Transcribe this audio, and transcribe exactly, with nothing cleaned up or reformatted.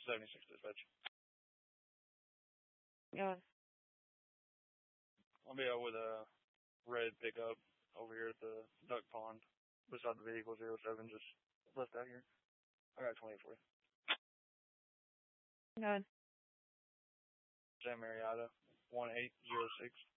seventy-six dispatch. Go on. I'll be out with a red pickup over here at the duck pond beside the vehicle zero seven just left out here. I got twenty for you. Go on. Sam Marietta, one eight zero six.